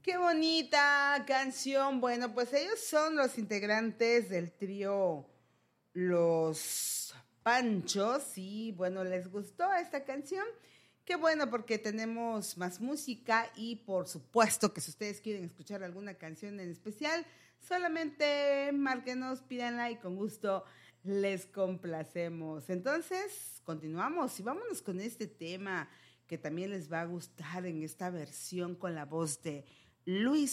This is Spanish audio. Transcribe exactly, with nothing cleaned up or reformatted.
Qué bonita canción. Bueno, pues ellos son los integrantes del trío Los Panchos y bueno, les gustó esta canción. Qué bueno porque tenemos más música y por supuesto que si ustedes quieren escuchar alguna canción en especial, solamente márquenos, pídanla y con gusto les complacemos. Entonces, continuamos y vámonos con este tema que también les va a gustar en esta versión con la voz de Luis